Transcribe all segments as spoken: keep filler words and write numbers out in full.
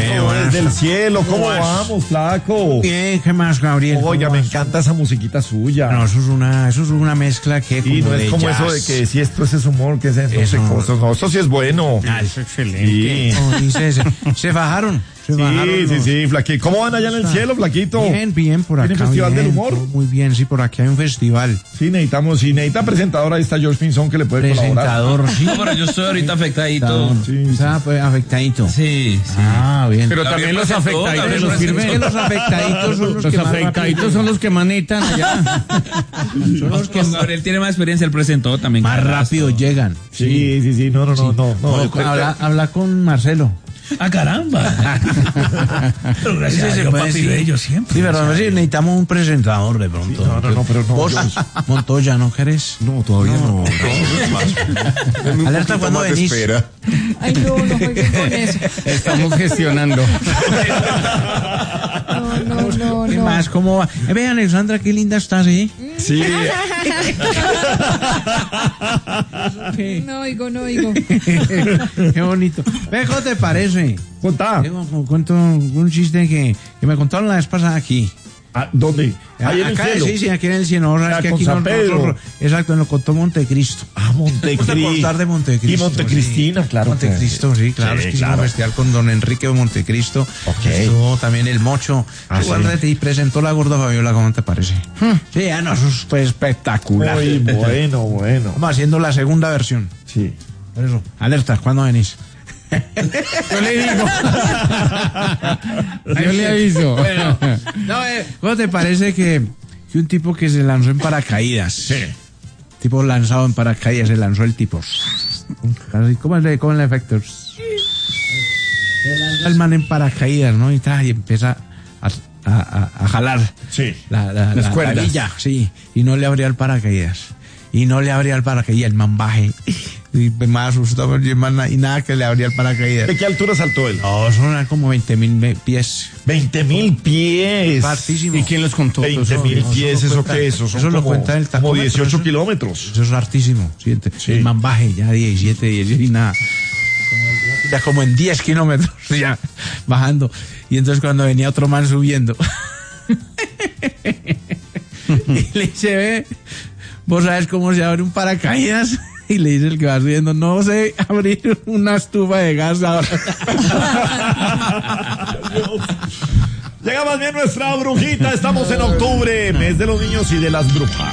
bueno, desde el cielo. ¿Cómo vamos, flaco? Bien, ¿qué más, Gabriel? Oiga, me encanta esa musiquita suya. No, eso es una, eso es una mezcla que y como no es de como jazz. eso de que si esto es humor, que es eso, Eso. no sé cosas. No, esto sí es bueno. Ah, eso es excelente. Sí. No, dice, se, se bajaron. Se Sí, bajaron sí, los- sí, flaquito. ¿Cómo van allá en el cielo, flaquito? Bien, bien, por acá. ¿Tiene festival bien, del humor? todo muy bien, sí, por aquí hay un festival. Sí, necesitamos, sí, necesita presentador, ahí está George Pinzón que le puede Presentador, sí. No, pero yo estoy ahorita afectadito. Sí, sí. Está pues, afectadito. Sí, sí. Ah, bien. Pero Gabriel también los presentó, afectaditos, Gabriel los presentó. firmes. Es que los afectaditos son los, Los que más afectaditos rápido- son los que más necesitan allá. son los que Pues, Gabriel tiene más experiencia, él presentó también. más rápido llegan. Sí, sí, sí, no, no, no, no. no, No, te- habla, habla con Marcelo. ¡Ah, caramba! Pero gracias Ese a se Dios, puede papi decir. bello siempre. Sí, pero a ver si necesitamos un presentador de pronto. no, no, no, pero no, ¿Vos, yo- Montoya, no querés? No, todavía no. Denme un Alerta poquito cuando más de venís. espera. Ay, no, no jueguen con eso. Estamos gestionando. No, no, no, ¿Qué no. más? ¿Cómo va? Eh, ve, Alexandra, qué linda estás, ¿eh? Sí, Qué, No oigo, no oigo. qué bonito. Ve, ¿cómo te parece? contá. Digo, como cuento un chiste que, que me contaron la vez pasada aquí. Ah, ¿dónde? Ahí en el Acá, cielo. sí, sí, aquí en el cielo. ¿No? Ah, Es que con aquí San no- Pedro. nosotros- exacto, en lo contó Montecristo. Ah, Montecristo. ¿Te acordás de Montecristo? Y Montecristina, Sí. claro. Montecristo, sí, claro. Sí, es que claro. hicimos festival con don Enrique de Montecristo. Ok. Estuvo también el Mocho. Ah, Igual sí. rete y presentó la gorda Fabiola, ¿cómo te parece? Sí, ya no, eso fue espectacular. Muy bueno, bueno. Vamos haciendo la segunda versión. Sí. Por eso, alerta, ¿cuándo venís? Yo le digo. Yo le aviso. Bueno, no, eh, ¿cómo te parece que, que un tipo que se lanzó en paracaídas? Sí. Tipo lanzado en paracaídas, se lanzó el tipo. Así, ¿Cómo es el, cómo es el efecto? Se lanza el man en paracaídas, ¿no? Y, ta, y empieza a, a, a- a jalar Sí. la, la, Las la- cuerdas. la villa, sí. Y no le abría el paracaídas. Y no le abría el paracaídas, el man baje. Y más asustado, y, el man, y nada que le abría el paracaídas. ¿De qué altura saltó él? No, son como veinte mil pies. veinte mil pies. Hartísimo. ¿Y quién los contó? veinte mil Eso- pies, eso ¿eso lo cuenta- qué es? Eso son eso lo como, cuenta el como tacómetro, dieciocho eso. kilómetros. Eso es hartísimo. Sí, Sí. El man baje ya diecisiete, dieciocho y nada. Ya como en diez kilómetros ya bajando. Y entonces cuando venía otro man subiendo. Y le dice, ve, vos sabes cómo se abre un paracaídas. Y le dice el que va subiendo, no sé abrir una estufa de gas ahora. Llega más bien nuestra brujita. Estamos en octubre, mes de los niños y de las brujas.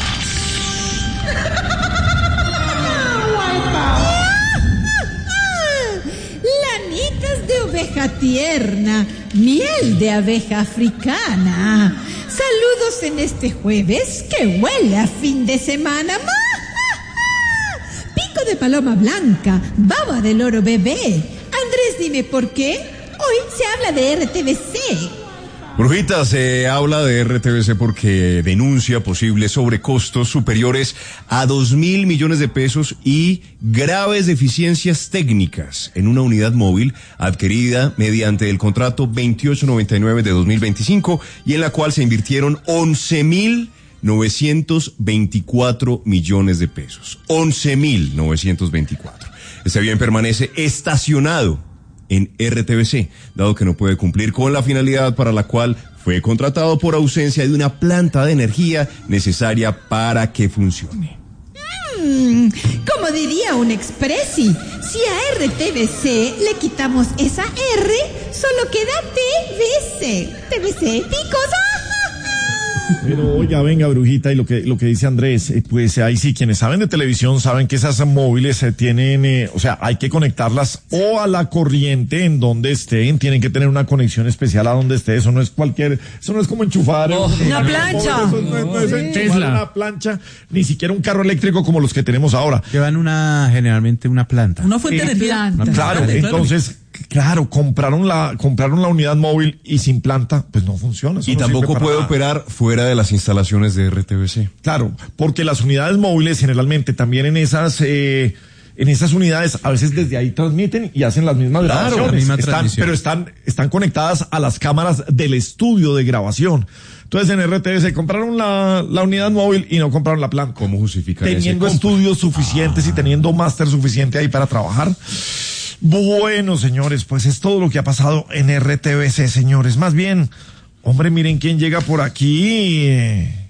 Lanitas de oveja tierna, miel de abeja africana. Saludos en este jueves que huele a fin de semana. ¡Ma, ma, ma! Pico de paloma blanca, baba de loro bebé. Andrés, dime por qué. Hoy se habla de R T V C. Brujita, se habla de R T V C porque denuncia posibles sobrecostos superiores a dos mil millones de pesos y graves deficiencias técnicas en una unidad móvil adquirida mediante el contrato veintiocho noventa y nueve de dos mil veinticinco y en la cual se invirtieron once mil novecientos veinticuatro millones de pesos. once mil novecientos veinticuatro. Este bien permanece estacionado en R T V C, dado que no puede cumplir con la finalidad para la cual fue contratado por ausencia de una planta de energía necesaria para que funcione. Mm, como diría un expressi, si a R T V C le quitamos esa R, solo queda T V C. T V C, picos. Pero oiga, venga, brujita, y lo que lo que dice Andrés, eh, pues ahí sí, quienes saben de televisión saben que esas móviles se tienen, eh, o sea, hay que conectarlas o a la corriente en donde estén, tienen que tener una conexión especial a donde esté, eso no es cualquier, eso no es como enchufar Oh, un- una plancha. Eso no, es- no es enchufar Tesla. una plancha, ni siquiera un carro eléctrico como los que tenemos ahora. Llevan una, generalmente una planta. Una fuente de energía. Planta. Claro, Claro. entonces, claro, compraron la, compraron la unidad móvil y sin planta, pues no funciona. eso Y no tampoco sirve para puede nada. operar fuera de las instalaciones de R T V C. Claro, porque las unidades móviles generalmente también en esas eh, en esas unidades a veces desde ahí transmiten y hacen las mismas Claro, grabaciones, la misma Están- transmisión. pero están están conectadas a las cámaras del estudio de grabación. Entonces en R T V C compraron la, la unidad móvil y no compraron la planta. ¿Cómo justificar ese Teniendo compra? estudios suficientes y teniendo máster suficiente ahí para trabajar. Bueno, señores, pues es todo lo que ha pasado en R T V C, señores. Más bien, hombre, miren quién llega por aquí.